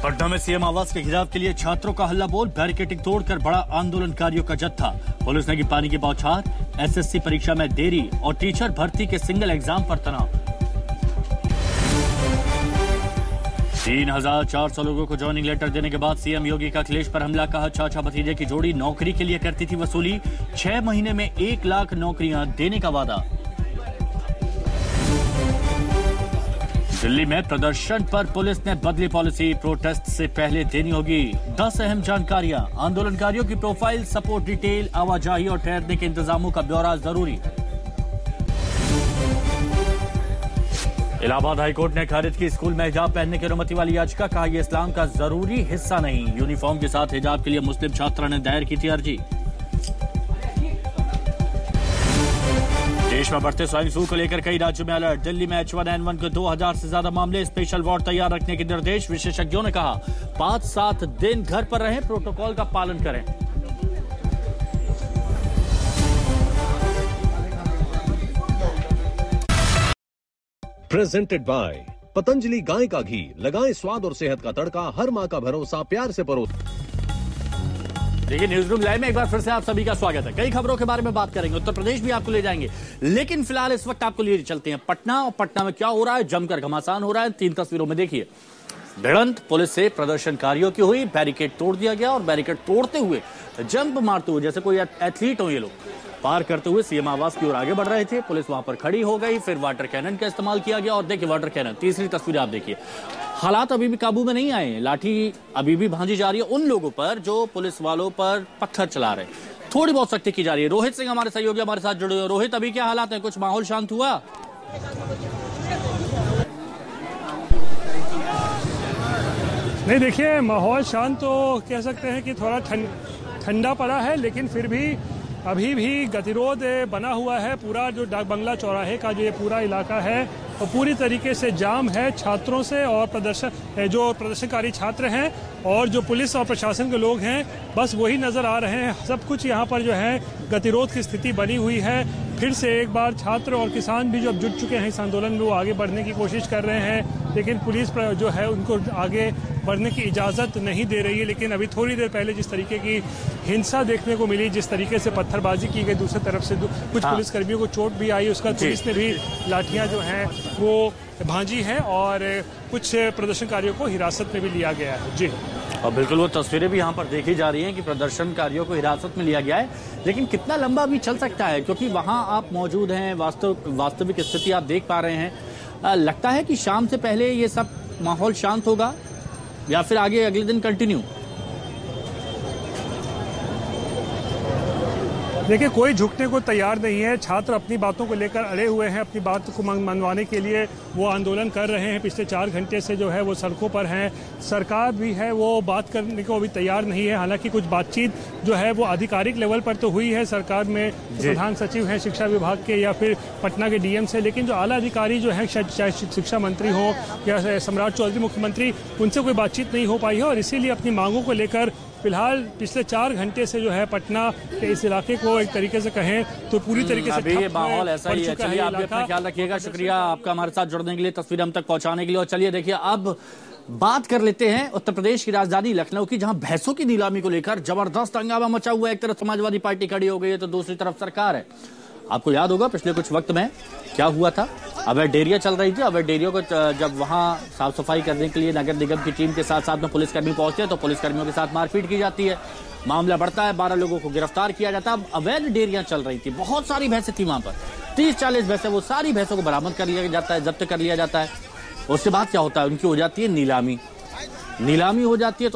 पटना में सीएम आवास के घेराव के लिए छात्रों का हल्ला बोल, बैरिकेडिंग तोड़कर बड़ा आंदोलनकारियों का जत्था। पुलिस ने की पानी की बौछार, एसएससी परीक्षा में देरी और टीचर भर्ती के सिंगल एग्जाम पर तनाव। 3400 लोगों को ज्वाइनिंग लेटर देने के बाद सीएम योगी का अखिलेश पर हमला, कहा चाचा भतीजे की जोड़ी नौकरी के लिए करती थी वसूली, 6 महीने में 1 लाख नौकरियां देने का वादा। दिल्ली में प्रदर्शन पर पुलिस ने बदली पॉलिसी, प्रोटेस्ट से पहले देनी होगी 10 अहम जानकारियां, आंदोलनकारियों की प्रोफाइल, सपोर्ट डिटेल, आवाजाही और ठहरने के इंतजामों का ब्यौरा जरूरी। इलाहाबाद हाईकोर्ट ने खारिज की स्कूल में हिजाब पहनने की अनुमति वाली याचिका, कहा यह इस्लाम का जरूरी हिस्सा नहीं। यूनिफॉर्म के साथ हिजाब के लिए मुस्लिम छात्रा ने दायर की थी अर्जी। देश में बढ़ते स्वाइन फ्लू को लेकर कई राज्यों में अलर्ट, दिल्ली में H1N1 के 2000 से ज्यादा मामले, स्पेशल वार्ड तैयार रखने के निर्देश। विशेषज्ञों ने कहा 5-7 दिन घर पर रहें, प्रोटोकॉल का पालन करें। प्रेजेंटेड बाय पतंजलि गाय का घी, लगाएं स्वाद और सेहत का तड़का, हर मां का भरोसा, प्यार से परोस। देखिए न्यूज रूम लाइव में एक बार फिर से आप सभी का स्वागत है। कई खबरों के बारे में बात करेंगे, उत्तर प्रदेश भी आपको ले जाएंगे, लेकिन फिलहाल इस वक्त आपको लिए चलते हैं पटना। और पटना में क्या हो रहा है, जमकर घमासान हो रहा है। 3 तस्वीरों में देखिए, भिड़ंत पुलिस से प्रदर्शनकारियों की हुई, बैरिकेड तोड़ दिया गया और बैरिकेड तोड़ते हुए, जंप मारते हुए, जैसे कोई एथलीट हो ये लोग, पार करते हुए सीएम आवास की ओर आगे बढ़ रहे थे। पुलिस वहां पर खड़ी हो गई, फिर वाटर कैनन का इस्तेमाल किया गया और देखिए वाटर कैनन। तीसरी तस्वीर आप देखिए, हालात अभी भी काबू में नहीं आए, लाठी अभी भी भांजी जा रही है उन लोगों पर जो पुलिस वालों पर पत्थर चला रहे, थोड़ी बहुत सख्ती की जा रही है। रोहित सिंह हमारे सहयोगी हमारे साथ जुड़े हुए। रोहित, अभी क्या हालात है, कुछ माहौल शांत हुआ? नहीं, देखिए माहौल शांत तो कह सकते हैं कि थोड़ा ठंडा पड़ा है, लेकिन फिर भी अभी भी गतिरोध बना हुआ है। पूरा जो डाक बंगला चौराहे का जो ये पूरा इलाका है वो पूरी तरीके से जाम है छात्रों से, और प्रदर्शनकारी छात्र हैं और जो पुलिस और प्रशासन के लोग हैं, बस वही नजर आ रहे हैं। सब कुछ यहाँ पर जो है गतिरोध की स्थिति बनी हुई है। फिर से एक बार छात्र और किसान भी जो अब जुट चुके हैं इस आंदोलन में, वो आगे बढ़ने की कोशिश कर रहे हैं, लेकिन पुलिस जो है उनको आगे बढ़ने की इजाज़त नहीं दे रही है। लेकिन अभी थोड़ी देर पहले जिस तरीके की हिंसा देखने को मिली, जिस तरीके से पत्थरबाजी की गई, दूसरी तरफ से कुछ पुलिसकर्मियों को चोट भी आई, उसका पुलिस ने भी लाठियां जो हैं वो भांजी हैं और कुछ प्रदर्शनकारियों को हिरासत में भी लिया गया है। जी, और बिल्कुल वो तस्वीरें भी यहाँ पर देखी जा रही हैं कि प्रदर्शनकारियों को हिरासत में लिया गया है, लेकिन कितना लंबा भी चल सकता है, क्योंकि वहाँ आप मौजूद हैं, वास्तविक स्थिति आप देख पा रहे हैं। लगता है कि शाम से पहले ये सब माहौल शांत होगा या फिर आगे अगले दिन कंटिन्यू? देखिए, कोई झुकने को तैयार नहीं है। छात्र अपनी बातों को लेकर अड़े हुए हैं, अपनी बात को मनवाने के लिए वो आंदोलन कर रहे हैं। पिछले 4 घंटे से जो है वो सड़कों पर हैं। सरकार भी है वो बात करने को अभी तैयार नहीं है। हालांकि कुछ बातचीत जो है वो आधिकारिक लेवल पर तो हुई है सरकार में, प्रधान सचिव हैं शिक्षा विभाग के या फिर पटना के डीएम से, लेकिन जो आला अधिकारी जो है, चाहे शिक्षा मंत्री हो या सम्राट चौधरी मुख्यमंत्री, उनसे कोई बातचीत नहीं हो पाई है। और इसीलिए अपनी मांगों को लेकर फिलहाल पिछले 4 घंटे से जो है पटना के इस इलाके को एक तरीके से कहें तो पूरी तरीके से अभी ये माहौल ऐसा ही है। चलिए, आप भी अपना ख्याल रखिएगा। शुक्रिया आपका हमारे साथ जुड़ने के लिए, तस्वीर हम तक पहुंचाने के लिए। और चलिए देखिए, अब बात कर लेते हैं उत्तर प्रदेश की राजधानी लखनऊ की, जहां भैंसों की नीलामी को लेकर जबरदस्त हंगामा मचा हुआ है। एक तरफ समाजवादी पार्टी खड़ी हो गई है तो दूसरी तरफ सरकार है। आपको याद होगा पिछले कुछ वक्त में क्या हुआ था, अवैध डेयरियां चल रही थी। अवैध डेयरियों को जब वहां साफ सफाई करने के लिए नगर निगम की टीम के साथ साथ में पुलिसकर्मी पहुंचते हैं तो पुलिसकर्मियों के साथ मारपीट की जाती है, मामला बढ़ता है, 12 लोगों को गिरफ्तार किया जाता है। अब अवैध डेयरियां चल रही थी, बहुत सारी भैंसें थी वहां पर, 30-40 भैंसें, वो सारी भैंसों को बरामद कर लिया जाता है, जब्त कर लिया जाता है। उसके बाद क्या होता है, उनकी हो जाती है नीलामी हो जाती है।